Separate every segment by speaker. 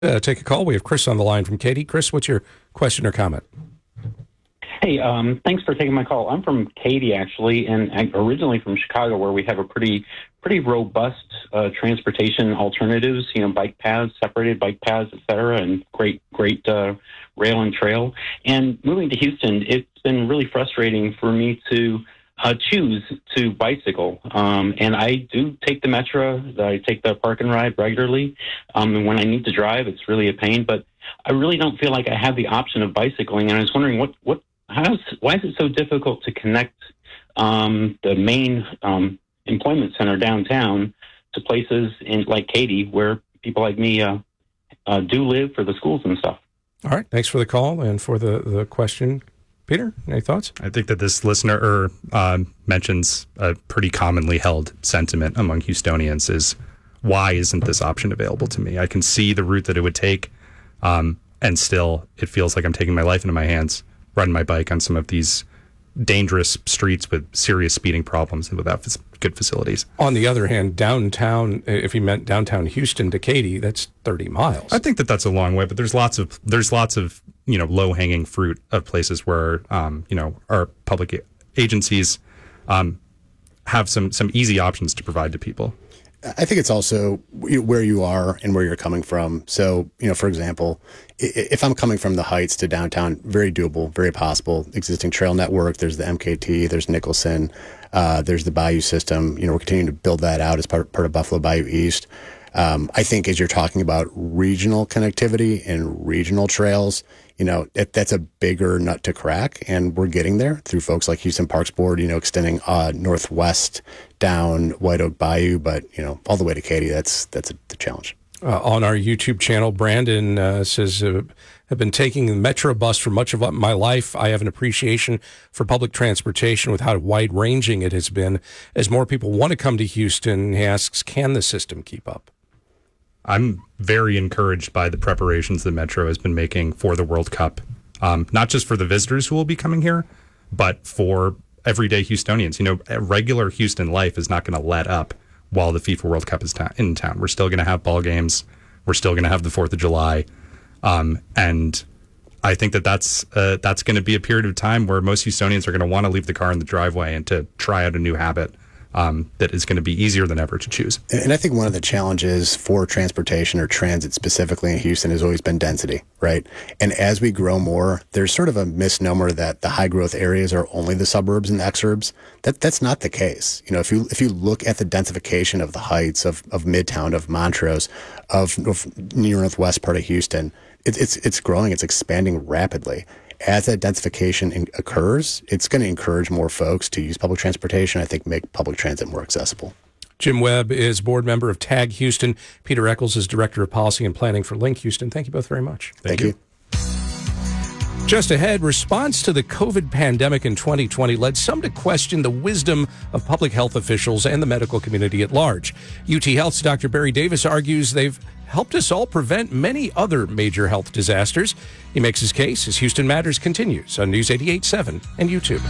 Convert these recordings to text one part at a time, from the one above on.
Speaker 1: Take a call. We have Chris on the line from Katy. Chris, what's your question or comment?
Speaker 2: Hey, thanks for taking my call. I'm from Katy, actually, and I'm originally from Chicago, where we have a pretty robust transportation alternatives. You know, bike paths, separated bike paths, et cetera, and great rail and trail. And moving to Houston, it's been really frustrating for me to choose to bicycle. And I do take the Metro. I take the park and ride regularly. And when I need to drive, it's really a pain. But I really don't feel like I have the option of bicycling. And I was wondering why is it so difficult to connect the main employment center downtown to places like Katy, where people like me do live, for the schools and stuff?
Speaker 1: All right. Thanks for the call and for the question. Peter, any thoughts?
Speaker 3: I think that this listener mentions a pretty commonly held sentiment among Houstonians is, why isn't this option available to me? I can see the route that it would take, and still it feels like I'm taking my life into my hands, riding my bike on some of these dangerous streets with serious speeding problems and without good facilities.
Speaker 1: On the other hand, downtown, if you meant downtown Houston to Katy, that's 30 miles.
Speaker 3: I think that that's a long way, but there's lots of low hanging fruit of places where our public agencies have some easy options to provide to people.
Speaker 4: I think it's also where you are and where you're coming from. So, for example, if I'm coming from the Heights to downtown, very doable, very possible. Existing trail network, there's the MKT, there's Nicholson, there's the Bayou system. We're continuing to build that out as part of Buffalo Bayou East. I think as you're talking about regional connectivity and regional trails, that's a bigger nut to crack, and we're getting there through folks like Houston Parks Board, extending northwest down White Oak Bayou, but all the way to Katy. That's the challenge.
Speaker 1: On our YouTube channel, Brandon says, "I've been taking the Metro bus for much of my life. I have an appreciation for public transportation with how wide-ranging it has been. As more people want to come to Houston," he asks, "can the system keep up?"
Speaker 3: I'm very encouraged by the preparations that Metro has been making for the World Cup, not just for the visitors who will be coming here, but for everyday Houstonians. Regular Houston life is not going to let up while the FIFA World Cup is in town. We're still going to have ball games. We're still going to have the 4th of July. And I think that's going to be a period of time where most Houstonians are going to want to leave the car in the driveway and to try out a new habit that is going to be easier than ever to choose.
Speaker 4: And I think one of the challenges for transportation or transit specifically in Houston has always been density, right? And as we grow more, there's sort of a misnomer that the high growth areas are only the suburbs and exurbs. That's not the case. If you look at the densification of the Heights, of Midtown, of Montrose, of near northwest part of Houston, it's growing, it's expanding rapidly. As that densification occurs, it's going to encourage more folks to use public transportation, I think make public transit more accessible.
Speaker 1: Jim Webb is board member of TAG Houston. Peter Eccles is director of policy and planning for Link Houston. Thank you both very much.
Speaker 4: Thank you.
Speaker 1: Just ahead, response to the COVID pandemic in 2020 led some to question the wisdom of public health officials and the medical community at large. UT Health's Dr. Barry Davis argues they've helped us all prevent many other major health disasters. He makes his case as Houston Matters continues on News 88.7 and YouTube.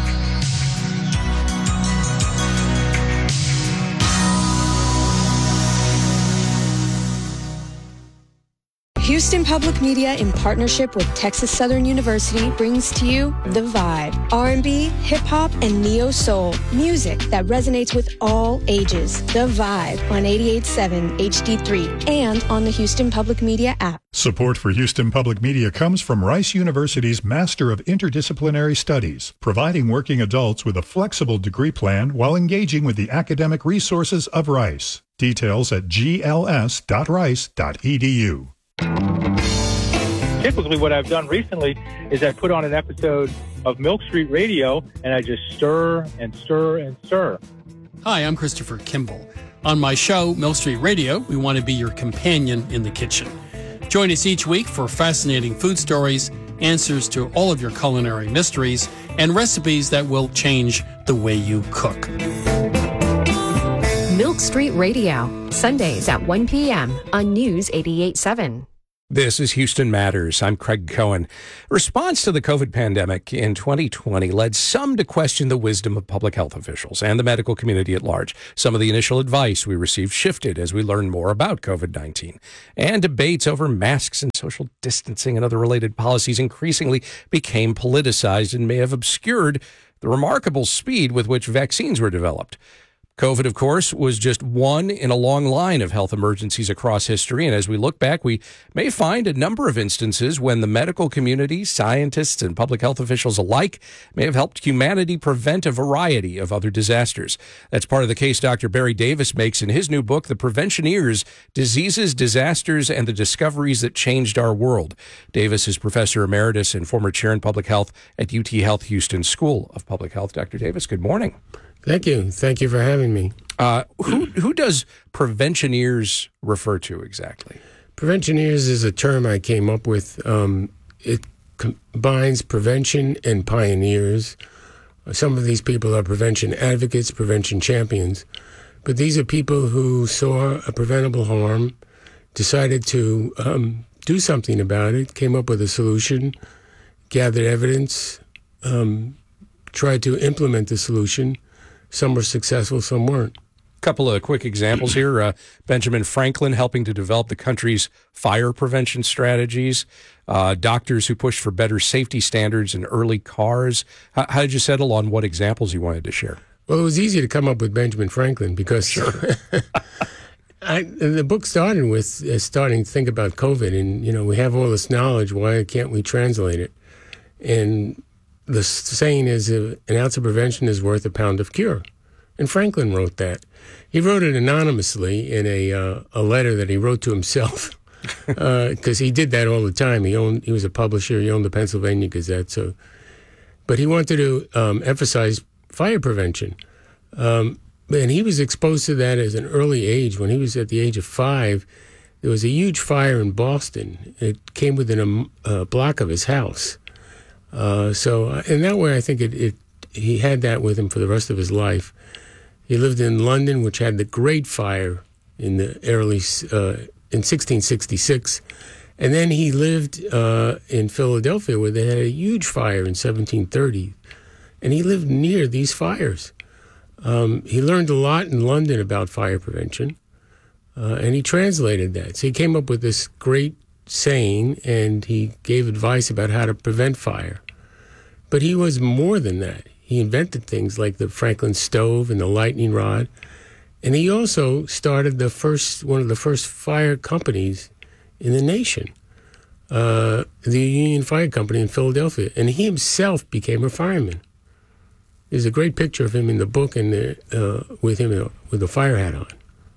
Speaker 5: Houston Public Media, in partnership with Texas Southern University, brings to you The Vibe. R&B, hip-hop, and neo-soul. Music that resonates with all ages. The Vibe on 88.7 HD3 and on the Houston Public Media app.
Speaker 6: Support for Houston Public Media comes from Rice University's Master of Interdisciplinary Studies, providing working adults with a flexible degree plan while engaging with the academic resources of Rice. Details at gls.rice.edu.
Speaker 7: Typically what I've done recently is I put on an episode of Milk Street Radio and I just stir and stir and stir.
Speaker 8: Hi, I'm Christopher Kimball. On my show, Milk Street Radio, we want to be your companion in the kitchen. Join us each week for fascinating food stories, answers to all of your culinary mysteries, and recipes that will change the way you cook.
Speaker 9: Milk Street Radio, Sundays at 1 p.m. on News 88.7.
Speaker 1: This is Houston Matters. I'm Craig Cohen. Response to the COVID pandemic in 2020 led some to question the wisdom of public health officials and the medical community at large. Some of the initial advice we received shifted as we learned more about COVID-19. And debates over masks and social distancing and other related policies increasingly became politicized and may have obscured the remarkable speed with which vaccines were developed. COVID, of course, was just one in a long line of health emergencies across history. And as we look back, we may find a number of instances when the medical community, scientists, and public health officials alike may have helped humanity prevent a variety of other disasters. That's part of the case Dr. Barry Davis makes in his new book, The Preventioneers: Diseases, Disasters, and the Discoveries That Changed Our World. Davis is Professor Emeritus and former Chair in Public Health at UT Health Houston School of Public Health. Dr. Davis, good morning.
Speaker 9: Thank you. Thank you for having me.
Speaker 1: Who does Preventioneers refer to exactly?
Speaker 9: Preventioneers is a term I came up with. It combines prevention and pioneers. Some of these people are prevention advocates, prevention champions. But these are people who saw a preventable harm, decided to do something about it, came up with a solution, gathered evidence, tried to implement the solution. Some were successful, some weren't.
Speaker 1: Couple of quick examples here. Benjamin Franklin helping to develop the country's fire prevention strategies. Doctors who pushed for better safety standards in early cars. How did you settle on what examples you wanted to share?
Speaker 9: Well, it was easy to come up with Benjamin Franklin because the book started with starting to think about COVID. And, we have all this knowledge. Why can't we translate it? And the saying is an ounce of prevention is worth a pound of cure. And Franklin wrote that. He wrote it anonymously in a letter that he wrote to himself because he did that all the time. He was a publisher. He owned the Pennsylvania Gazette. But he wanted to emphasize fire prevention. And he was exposed to that at an early age. When he was at the age of 5, there was a huge fire in Boston. It came within a block of his house. So in that way, I think he had that with him for the rest of his life. He lived in London, which had the Great Fire in the in 1666, and then he lived in Philadelphia, where they had a huge fire in 1730, and he lived near these fires. He learned a lot in London about fire prevention, and he translated that. So he came up with this great saying, and he gave advice about how to prevent fire. But he was more than that. He invented things like the Franklin stove and the lightning rod. And he also started one of the first fire companies in the nation, the Union Fire Company in Philadelphia. And he himself became a fireman. There's a great picture of him in the book and with him with a fire hat on.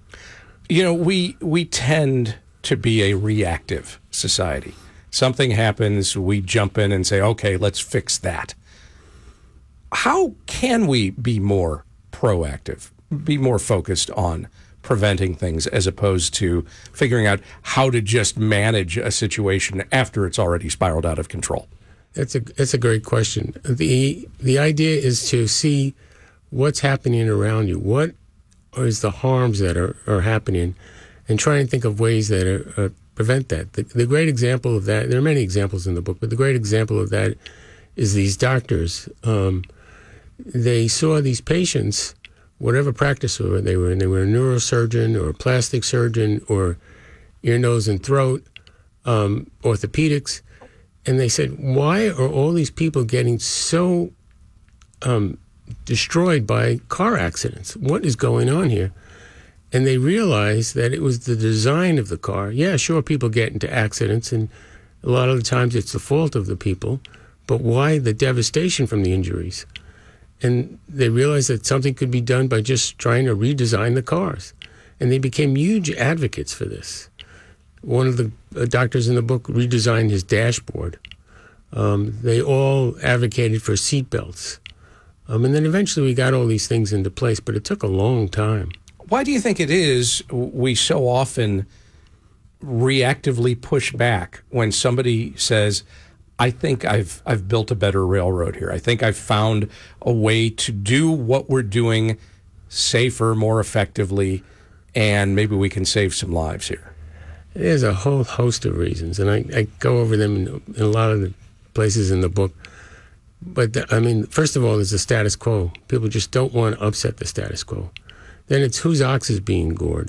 Speaker 1: We tend to be a reactive society. Something happens, we jump in and say, okay, let's fix that. How can we be more proactive, be more focused on preventing things as opposed to figuring out how to just manage a situation after it's already spiraled out of control?
Speaker 9: That's a great question. The idea is to see what's happening around you. What is the harms that are happening, and try and think of ways that prevent that. The great example of that, there are many examples in the book, but the great example of that is these doctors. They saw these patients, whatever practice they were in. They were a neurosurgeon or a plastic surgeon or ear, nose, and throat, orthopedics. And they said, why are all these people getting so destroyed by car accidents? What is going on here? And they realized that it was the design of the car. Yeah, sure, people get into accidents, and a lot of the times it's the fault of the people, but why the devastation from the injuries? And they realized that something could be done by just trying to redesign the cars. And they became huge advocates for this. One of the doctors in the book redesigned his dashboard. They all advocated for seat belts. And then eventually we got all these things into place, but it took a long time.
Speaker 1: Why do you think it is we so often reactively push back when somebody says, I think I've built a better railroad here. I think I've found a way to do what we're doing safer, more effectively, and maybe we can save some lives here?
Speaker 9: There's a whole host of reasons, and I go over them in a lot of the places in the book. But, first of all, there's the status quo. People just don't want to upset the status quo. Then it's whose ox is being gored.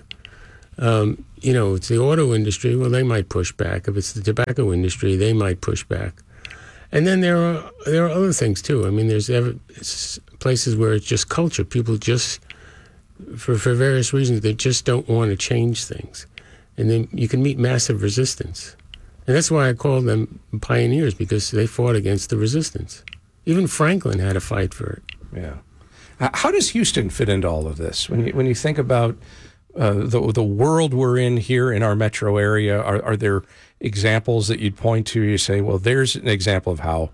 Speaker 9: It's the auto industry. Well, they might push back. If it's the tobacco industry, they might push back. And then there are other things, too. I mean, there's places where it's just culture. People just, for various reasons, they just don't want to change things. And then you can meet massive resistance. And that's why I call them pioneers, because they fought against the resistance. Even Franklin had a fight for it.
Speaker 1: Yeah. How does Houston fit into all of this? When you think about the world we're in here in our metro area, are there examples that you'd point to? You say, well, there's an example of how,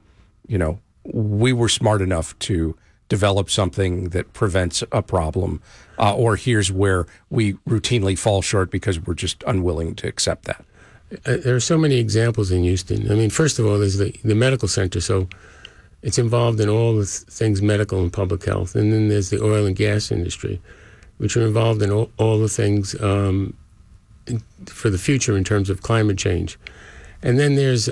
Speaker 1: we were smart enough to develop something that prevents a problem, or here's where we routinely fall short because we're just unwilling to accept that.
Speaker 9: There are so many examples in Houston. I mean, first of all, there's the medical center, so it's involved in all the things medical and public health. And then there's the oil and gas industry, which are involved in all the things for the future in terms of climate change. And then there's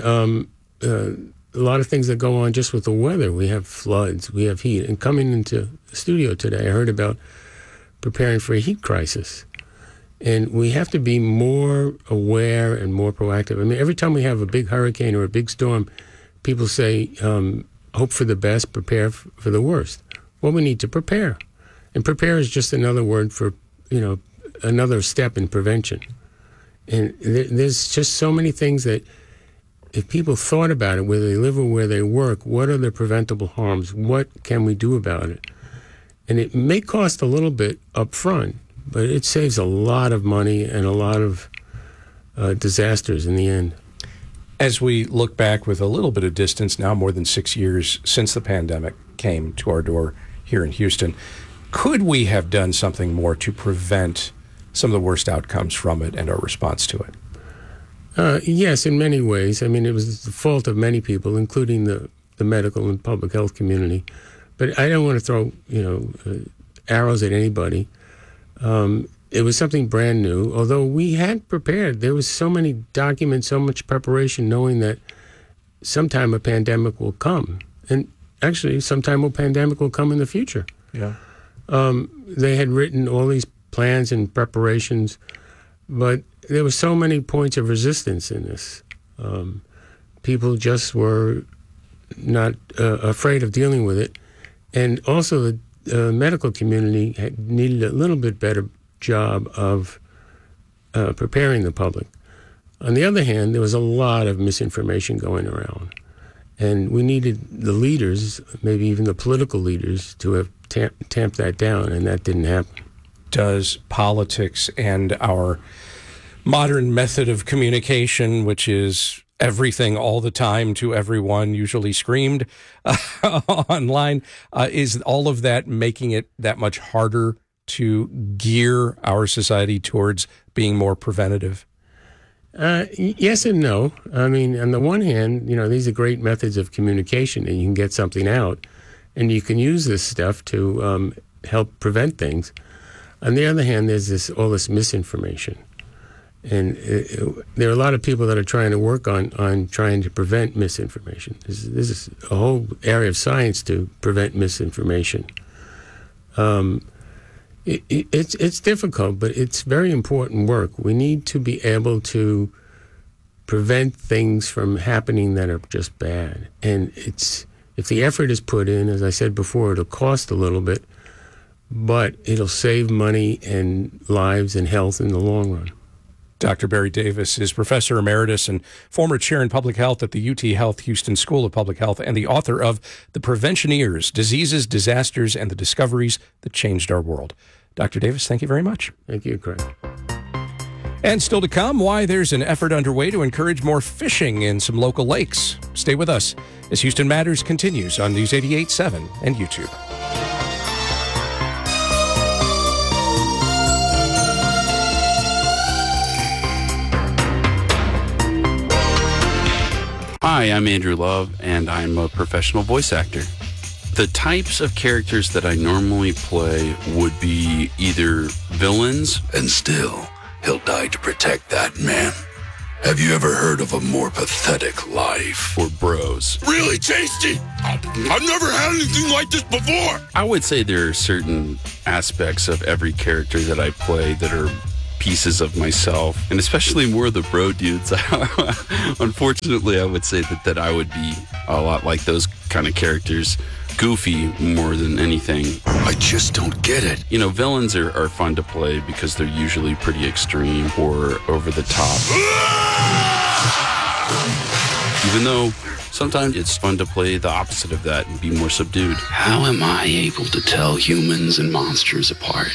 Speaker 9: a lot of things that go on just with the weather. We have floods, we have heat. And coming into the studio today, I heard about preparing for a heat crisis. And we have to be more aware and more proactive. I mean, every time we have a big hurricane or a big storm, people say, hope for the best, prepare for the worst. Well, we need to prepare. And prepare is just another word for, another step in prevention. And there's just so many things that if people thought about it, where they live or where they work, what are the preventable harms? What can we do about it? And it may cost a little bit up front, but it saves a lot of money and a lot of disasters in the end.
Speaker 1: As we look back with a little bit of distance, now more than 6 years since the pandemic came to our door here in Houston, could we have done something more to prevent some of the worst outcomes from it and our response to it?
Speaker 9: Yes, in many ways. I mean, it was the fault of many people, including the medical and public health community. But I don't want to throw, arrows at anybody. It was something brand new, although we had prepared. There was so many documents, so much preparation, knowing that sometime a pandemic will come. And actually, sometime a pandemic will come in the future.
Speaker 1: Yeah.
Speaker 9: They had written all these plans and preparations, but there were so many points of resistance in this. People just were not afraid of dealing with it. And also the medical community needed a little bit better job of preparing the public. On the other hand, there was a lot of misinformation going around. And we needed the leaders, maybe even the political leaders, to have tamped that down, and that didn't happen.
Speaker 1: Does politics and our modern method of communication, which is everything all the time to everyone, usually screamed online, is all of that making it that much harder to gear our society towards being more preventative?
Speaker 9: Yes and no. I mean, on the one hand, these are great methods of communication, and you can get something out, and you can use this stuff to help prevent things. On the other hand, there's all this misinformation. And there are a lot of people that are trying to work on trying to prevent misinformation. This is a whole area of science to prevent misinformation. It's difficult, but it's very important work. We need to be able to prevent things from happening that are just bad. And if the effort is put in, as I said before, it'll cost a little bit, but it'll save money and lives and health in the long run.
Speaker 1: Dr. Barry Davis is Professor Emeritus and former Chair in Public Health at the UT Health Houston School of Public Health and the author of The Preventioneers, Diseases, Disasters, and the Discoveries That Changed Our World. Dr. Davis, thank you very much.
Speaker 9: Thank you, Craig.
Speaker 1: And still to come, why there's an effort underway to encourage more fishing in some local lakes. Stay with us as Houston Matters continues on News 88.7 and YouTube.
Speaker 10: Hi, I'm Andrew Love, and I'm a professional voice actor. The types of characters that I normally play would be either villains,
Speaker 11: and still, he'll die to protect that man.
Speaker 10: Have you ever heard of a more pathetic life? Or bros? Really tasty! I've never had anything like this before! I would say there are certain aspects of every character that I play that are pieces of myself, and especially more of the bro dudes. Unfortunately, I would say that I would be a lot like those kind of characters. Goofy more than anything. I just don't get it. You know, villains are fun to play because they're usually pretty extreme or over the top. Even though sometimes it's fun to play the opposite of that and be more subdued. How am I able to tell humans and monsters apart?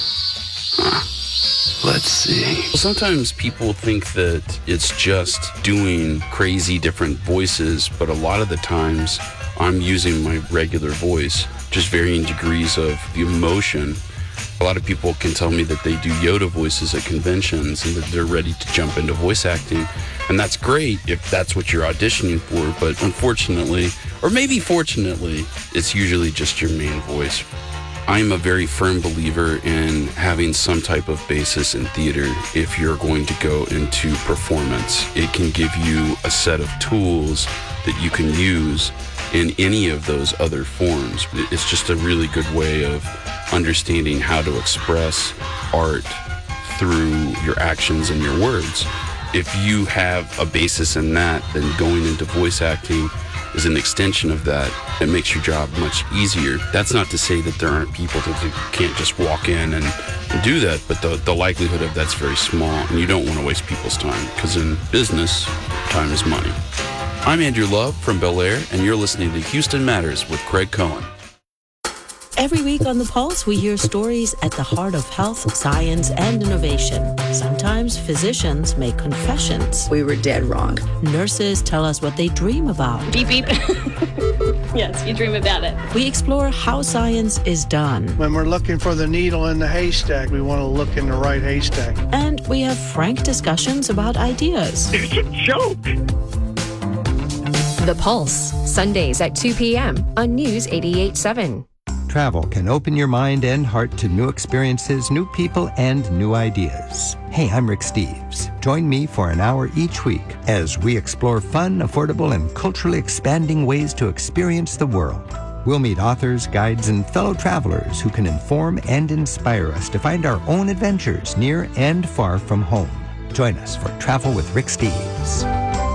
Speaker 10: Let's see. Sometimes people think that it's just doing crazy different voices, but a lot of the times I'm using my regular voice, just varying degrees of the emotion. A lot of people can tell me that they do Yoda voices at conventions and that they're ready to jump into voice acting. And that's great if that's what you're auditioning for, but unfortunately, or maybe fortunately, it's usually just your main voice. I'm a very firm believer in having some type of basis in theater if you're going to go into performance. It can give you a set of tools that you can use in any of those other forms. It's just a really good way of understanding how to express art through your actions and your words. If you have a basis in that, then going into voice acting is an extension of that. It makes your job much easier. That's not to say that there aren't people that can't just walk in and do that, but the likelihood of that's very small, and you don't want to waste people's time, because in business, time is money. I'm Andrew Love from Bel Air, and you're listening to Houston Matters with Craig Cohen.
Speaker 11: Every week on The Pulse, we hear stories at the heart of health, science, and innovation. Sometimes physicians make confessions.
Speaker 12: We were dead wrong.
Speaker 11: Nurses tell us what they dream about.
Speaker 13: Beep, beep. Yes, you dream about it.
Speaker 11: We explore how science is done.
Speaker 14: When we're looking for the needle in the haystack, we want to look in the right haystack.
Speaker 11: And we have frank discussions about ideas.
Speaker 14: It's a joke!
Speaker 15: The Pulse, Sundays at 2 p.m. on News 88.7.
Speaker 16: Travel can open your mind and heart to new experiences, new people, and new ideas. Hey, I'm Rick Steves. Join me for an hour each week as we explore fun, affordable, and culturally expanding ways to experience the world. We'll meet authors, guides, and fellow travelers who can inform and inspire us to find our own adventures near and far from home. Join us for Travel with Rick Steves.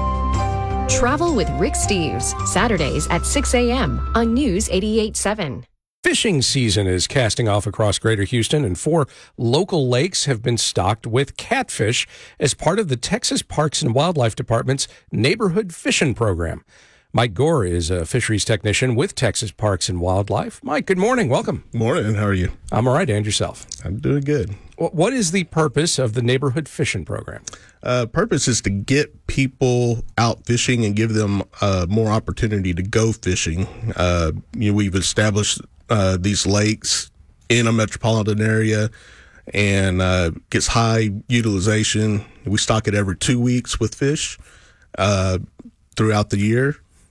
Speaker 15: Travel with Rick Steves, Saturdays at 6 a.m. on News 88.7.
Speaker 1: Fishing season is casting off across Greater Houston, and 4 local lakes have been stocked with catfish as part of the Texas Parks and Wildlife Department's Neighborhood Fishing Program. Mike Gore is a fisheries technician with Texas Parks and Wildlife. Mike, good morning. Welcome.
Speaker 17: Morning. How are you?
Speaker 1: I'm all right. And yourself?
Speaker 17: I'm doing good.
Speaker 1: What is the purpose of the Neighborhood Fishing Program?
Speaker 17: Purpose is to get people out fishing and give them more opportunity to go fishing. We've established these lakes in a metropolitan area and gets high utilization. We stock it every 2 weeks with fish throughout the year.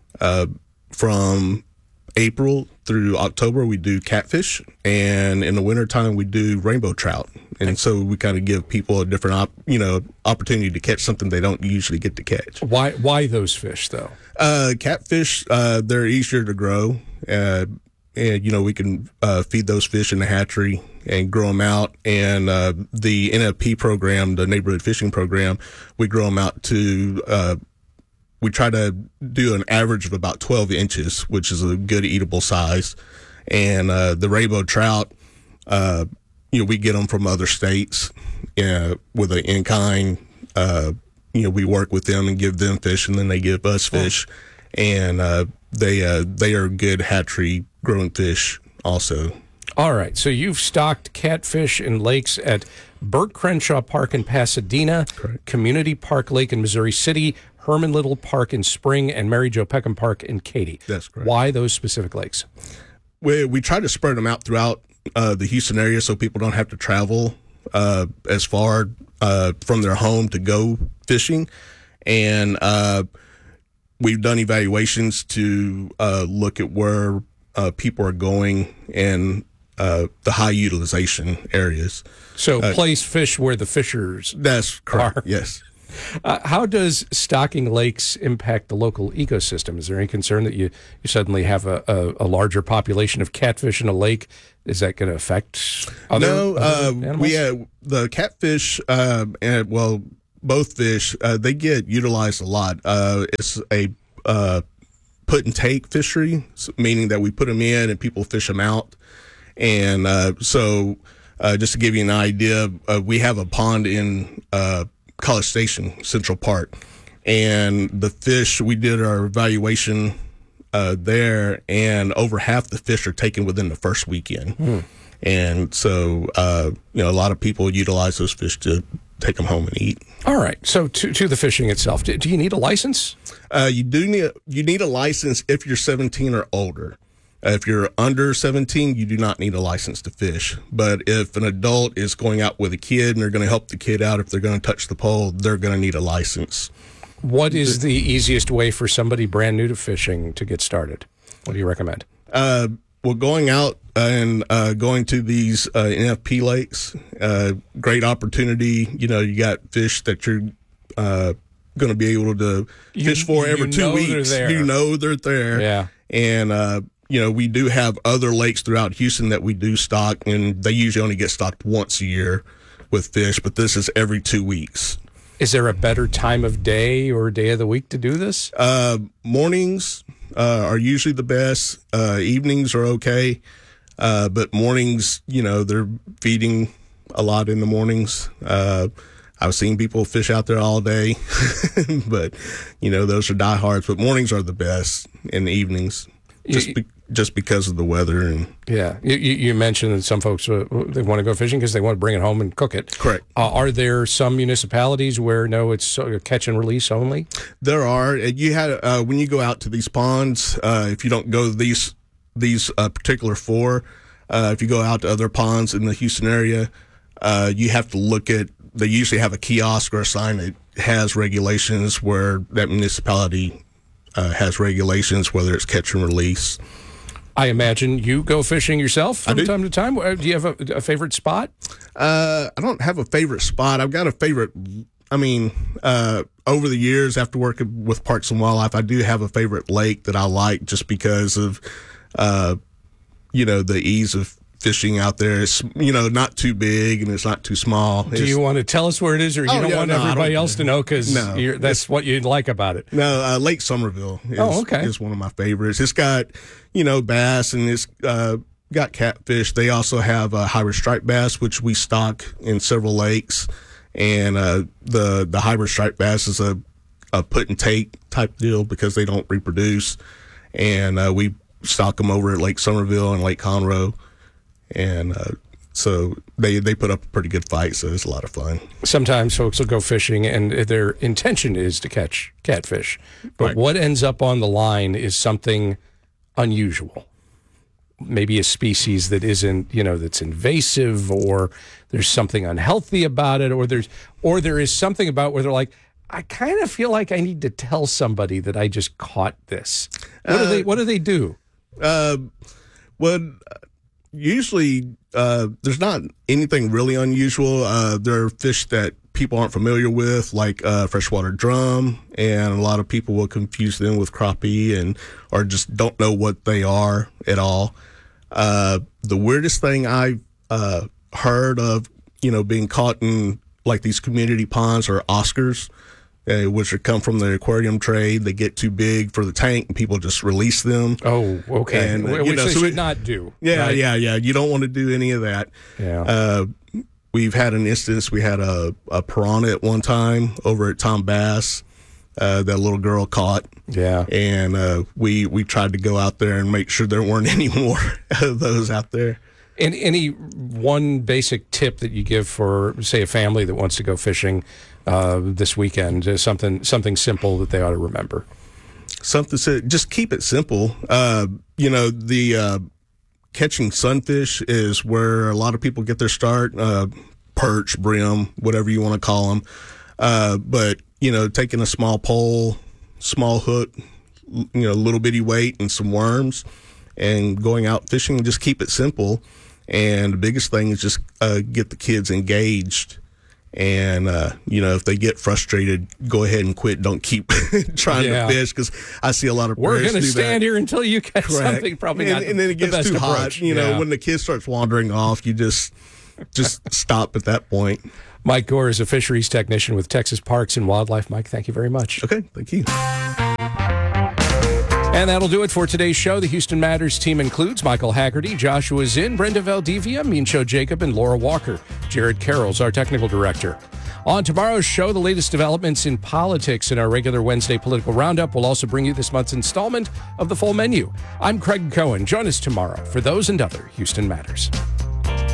Speaker 17: From April through October, we do catfish, and in the wintertime, we do rainbow trout. And so we kind of give people a different opportunity to catch something they don't usually get to catch.
Speaker 1: Why those fish, though?
Speaker 17: Catfish, they're easier to grow. And, we can feed those fish in the hatchery and grow them out. And the NFP program, the Neighborhood Fishing Program, we grow them out to we try to do an average of about 12 inches, which is a good eatable size. And the rainbow trout, we get them from other states with an in-kind. We work with them and give them fish, and then they give us fish. And they are good hatchery growing fish also.
Speaker 1: All right. So you've stocked catfish in lakes at Burt Crenshaw Park in Pasadena, correct. Community Park Lake in Missouri City, Herman Little Park in Spring, and Mary Jo Peckham Park in Katy.
Speaker 17: That's correct.
Speaker 1: Why those specific lakes?
Speaker 17: We try to spread them out throughout the Houston area so people don't have to travel as far from their home to go fishing. And we've done evaluations to look at where people are going and the high utilization areas.
Speaker 1: So place fish where the fishers
Speaker 17: That's correct,
Speaker 1: are.
Speaker 17: Yes.
Speaker 1: How does stocking lakes impact the local ecosystem? Is there any concern that you suddenly have a larger population of catfish in a lake? Is that going to affect other animals?
Speaker 17: We the catfish and both fish they get utilized a lot. It's a put and take fishery, meaning that we put them in and people fish them out. And so just to give you an idea, we have a pond in College Station, Central Park. And the fish, we did our evaluation there, and over half the fish are taken within the first weekend. And so, a lot of people utilize those fish to take them home and eat.
Speaker 1: All right. So to the fishing itself, do you need a license?
Speaker 17: You need a license if you're 17 or older. If you're under 17, you do not need a license to fish. But if an adult is going out with a kid and they're going to help the kid out, if they're going to touch the pole, they're going to need a license.
Speaker 1: What is the easiest way for somebody brand new to fishing to get started? What do you recommend?
Speaker 17: Well, going out and going to these NFP lakes, great opportunity. You got fish that you're going to be able to fish for every 2 weeks. You know they're there.
Speaker 1: Yeah.
Speaker 17: And, we do have other lakes throughout Houston that we do stock, and they usually only get stocked once a year with fish, but this is every 2 weeks.
Speaker 1: Is there a better time of day or day of the week to do this?
Speaker 17: Mornings are usually the best. Evenings are okay. But mornings, they're feeding a lot in the mornings. I've seen people fish out there all day, but, those are diehards. But mornings are the best, and the evenings, just because of the weather. And
Speaker 1: yeah, you mentioned that some folks they want to go fishing because they want to bring it home and cook it.
Speaker 17: Correct.
Speaker 1: Are there some municipalities where it's catch and release only?
Speaker 17: There are. You had when you go out to these ponds, if you don't go to these particular four, if you go out to other ponds in the Houston area, you have to look at. They usually have a kiosk or a sign that has regulations where that municipality has regulations, whether it's catch and release.
Speaker 1: I imagine you go fishing yourself from time to time. Do you have a favorite spot?
Speaker 17: I don't have a favorite spot. I've got a favorite. Over the years, after working with Parks and Wildlife, I do have a favorite lake that I like just because of, the ease of fishing out there. It's, not too big and it's not too small.
Speaker 1: Do you want to tell us where it is, or you don't want everybody else to know because that's what you'd like about it?
Speaker 17: No, Lake Somerville is one of my favorites. It's got, bass, and it's got catfish. They also have hybrid striped bass, which we stock in several lakes. And the hybrid striped bass is a put and take type deal because they don't reproduce. And we stock them over at Lake Somerville and Lake Conroe. And so they put up a pretty good fight, so it's a lot of fun.
Speaker 1: Sometimes folks will go fishing and their intention is to catch catfish. But what ends up on the line is something unusual. Maybe a species that isn't, that's invasive, or there's something unhealthy about it, or there is something about where they're like, I kind of feel like I need to tell somebody that I just caught this. What do they do?
Speaker 17: Usually, there's not anything really unusual. There are fish that people aren't familiar with, like freshwater drum, and a lot of people will confuse them with crappie or just don't know what they are at all. The weirdest thing I've heard of, being caught in like these community ponds are Oscars, which come from the aquarium trade. They get too big for the tank, and people just release them.
Speaker 1: Oh, okay.
Speaker 17: And,
Speaker 1: which they should not do.
Speaker 17: Yeah,
Speaker 1: right?
Speaker 17: yeah. You don't want to do any of that.
Speaker 1: Yeah.
Speaker 17: We've had an instance. We had a piranha at one time over at Tom Bass that little girl caught.
Speaker 1: Yeah.
Speaker 17: And we tried to go out there and make sure there weren't any more of those out there.
Speaker 1: And any one basic tip that you give for, say, a family that wants to go fishing this weekend, something simple that they ought to remember?
Speaker 17: Just keep it simple. Catching sunfish is where a lot of people get their start. Perch, brim, whatever you want to call them. But taking a small pole, small hook, little bitty weight, and some worms, and going out fishing, just keep it simple. And the biggest thing is just get the kids engaged And, if they get frustrated, go ahead and quit. Don't keep trying to fish, because I see a lot of
Speaker 1: We're going to stand here until you catch something. Probably not.
Speaker 17: And then it gets too hot. When the kid starts wandering off, you just stop at that point.
Speaker 1: Mike Gore is a fisheries technician with Texas Parks and Wildlife. Mike, thank you very much.
Speaker 17: Okay, thank you.
Speaker 1: And that'll do it for today's show. The Houston Matters team includes Michael Haggerty, Joshua Zinn, Brenda Valdivia, Mean-Show Jacob, and Laura Walker. Jared Carroll's our technical director. On tomorrow's show, the latest developments in politics in our regular Wednesday political roundup. We'll also bring you this month's installment of The Full Menu. I'm Craig Cohen. Join us tomorrow for those and other Houston Matters.